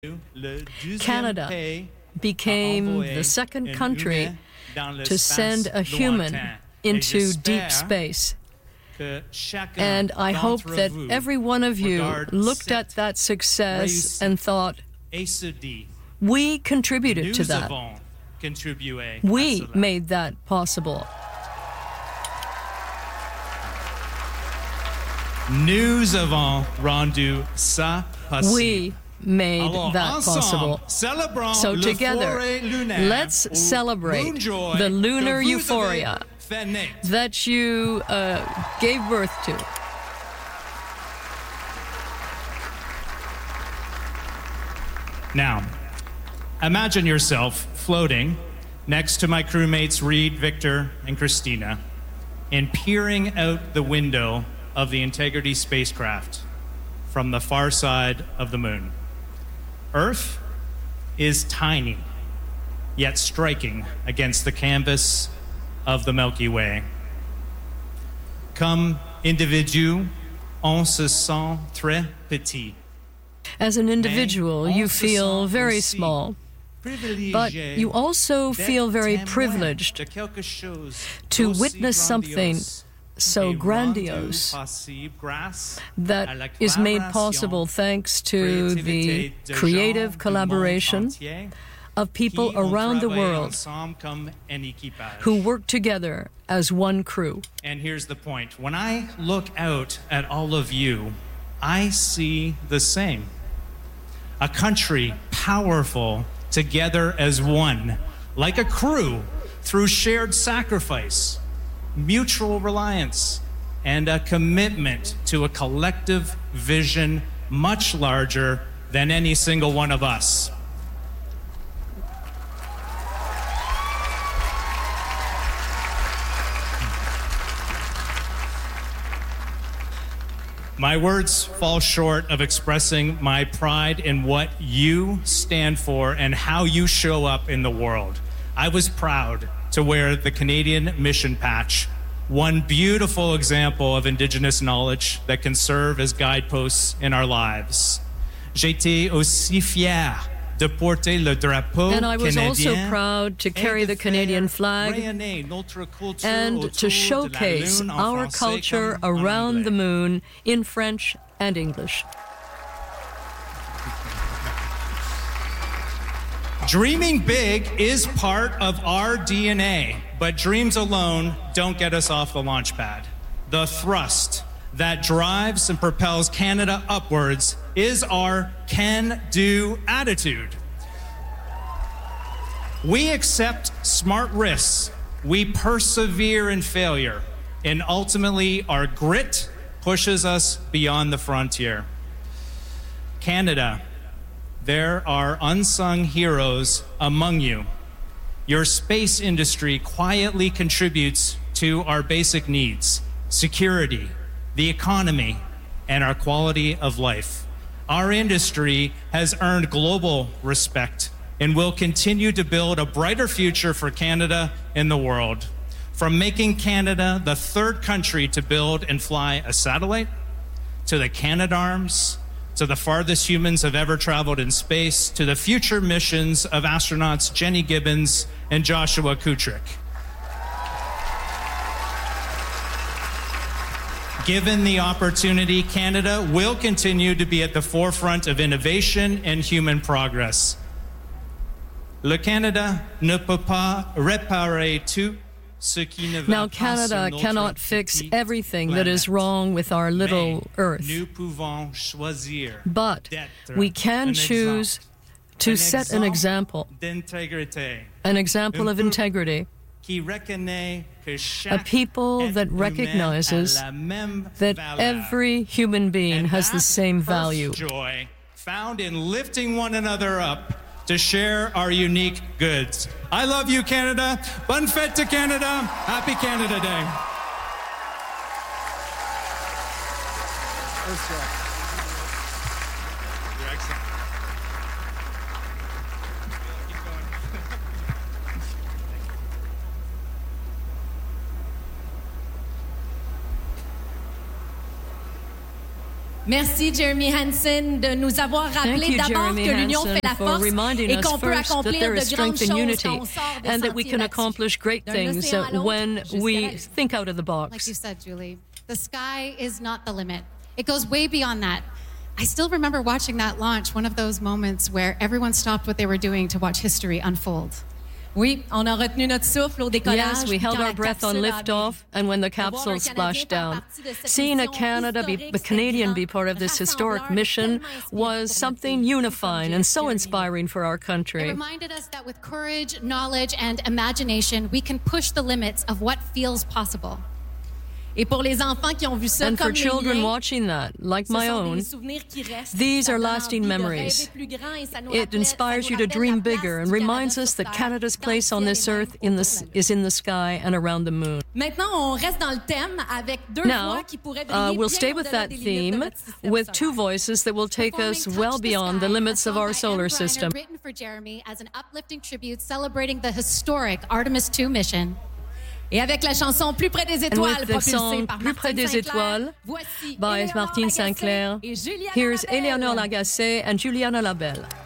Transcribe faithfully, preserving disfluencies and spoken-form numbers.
Canada became the second country to send a human into deep space. And I hope that every one of you looked at that success and thought, we contributed to that. We made that possible. Nous avons rendu ça possible. We made that possible. So together, let's celebrate the lunar euphoria that you uh, gave birth to. Now, imagine yourself floating next to my crewmates Reed, Victor, and Christina, and peering out the window of the Integrity spacecraft from the far side of the moon. Earth is tiny, yet striking against the canvas of the Milky Way. Comme individu, on se sent très petit. As an individual, you feel very small, but you also feel very privileged to witness something so grandiose that is made possible thanks to the creative collaboration of people around the world who work together as one crew. And here's the point. When I look out at all of you, I see the same. A country powerful together as one, like a crew, through shared sacrifice, mutual reliance, and a commitment to a collective vision much larger than any single one of us. My words fall short of expressing my pride in what you stand for and how you show up in the world. I was proud to wear the Canadian mission patch, one beautiful example of Indigenous knowledge that can serve as guideposts in our lives. J'étais aussi fier de porter le drapeau and I was also proud to carry the Canadian flag and to showcase our culture around the moon in French and English. Dreaming big is part of our D N A, but dreams alone don't get us off the launch pad. The thrust that drives and propels Canada upwards is our can-do attitude. We accept smart risks, we persevere in failure, and ultimately our grit pushes us beyond the frontier. Canada, there are unsung heroes among you. Your space industry quietly contributes to our basic needs, security, the economy, and our quality of life. Our industry has earned global respect and will continue to build a brighter future for Canada and the world. From making Canada the third country to build and fly a satellite, to the Canadarms, to the farthest humans have ever traveled in space, to the future missions of astronauts Jenny Gibbons and Joshua Kutrick. Given the opportunity, Canada will continue to be at the forefront of innovation and human progress. Le Canada ne peut pas réparer tout ce qui ne va Now, pas Canada sur notre cannot fix petite everything that is planète. wrong with our little Mais Earth, nous pouvons choisir but d'être we can un choose to un set an example, d'intégrité, an example of integrity, qui reconnaît que a chaque people être that humain recognizes a la même that valeur. every human being And has the that same earth value. joy found in lifting one another up to share our unique goods. I love you, Canada. Bonne fête to Canada. Happy Canada Day. Your accent. Keep going. Merci Jeremy Hansen de nous avoir rappelé d'abord que l'union fait la force et qu'on peut accomplir de grandes choses quand on sort des and that we can accomplish great things when we think out of the box. Like you said, Julie, the sky is not the limit. It goes way beyond that. I still remember watching that launch, one of those moments where everyone stopped what they were doing to watch history unfold. Oui, on a retenu notre souffle au décollage. Yes, we held our breath on liftoff and when the capsule splashed down. Seeing a Canada be, a Canadian be part of this historic mission was something unifying and so inspiring for our country. It reminded us that with courage, knowledge, and imagination, we can push the limits of what feels possible. Et pour les enfants qui ont vu ça and comme for children les miens, watching that, like my own, these are lasting memories. It inspires you to dream bigger and reminds us that Canada's place on this earth in the, is in the sky and around the moon. Maintenant, on reste dans le thème avec deux Now, voix qui pourraient briller uh, we'll bien stay with au-delà that des limites de theme notre système with solaire. two voices that will take us well beyond the limits of our solar system. Written for Jeremy as an uplifting tribute celebrating the historic Artemis two mission. Et avec la chanson Plus près des And étoiles, with the propulsée song par Plus près Martine des Sinclair, étoiles voici by Éléonore Martine Lagacé Sinclair, et Juliana here's Labelle. Eleanor Lagacé and Juliana Labelle.